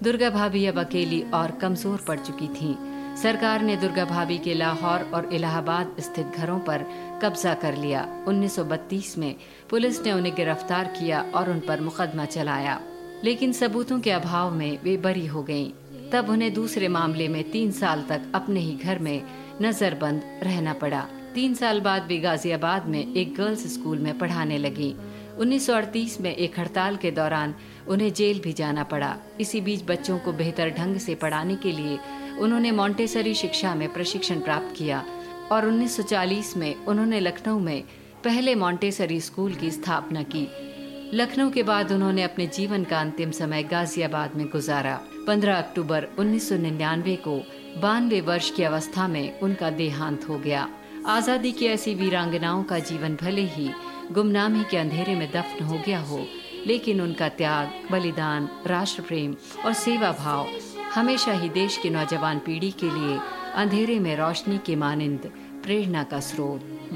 दुर्गा भाभी अब अकेली और कमजोर पड़ चुकी थीं। सरकार ने दुर्गा भाभी के लाहौर और इलाहाबाद स्थित घरों पर कब्जा कर लिया। 1932 में पुलिस ने उन्हें गिरफ्तार किया और उन पर मुकदमा चलाया, लेकिन सबूतों के अभाव में वे बरी हो गईं। तब उन्हें दूसरे मामले में 3 साल तक अपने ही घर में नजरबंद रहना पड़ा। 3 साल बाद वे गाजियाबाद में एक गर्ल्स स्कूल में पढ़ाने लगी। 1938 में एक हड़ताल के दौरान उन्हें जेल भी जाना पड़ा। इसी बीच बच्चों को बेहतर ढंग से पढ़ाने के लिए उन्होंने मॉन्टेसरी शिक्षा में प्रशिक्षण प्राप्त किया और 1940 में उन्होंने लखनऊ में पहले मॉन्टेसरी स्कूल की स्थापना की। लखनऊ के बाद उन्होंने अपने जीवन का अंतिम समय गाजियाबाद में गुजारा। 15 अक्टूबर 1999 को 92 वर्ष की अवस्था में उनका देहांत हो गया। आजादी की ऐसी वीरांगनाओं का जीवन भले ही गुमनामी के अंधेरे में दफन हो गया हो, लेकिन उनका त्याग, बलिदान, राष्ट्र प्रेम और सेवा भाव हमेशा ही देश की नौजवान पीढ़ी के लिए अंधेरे में रोशनी के मानिंद प्रेरणा का स्रोत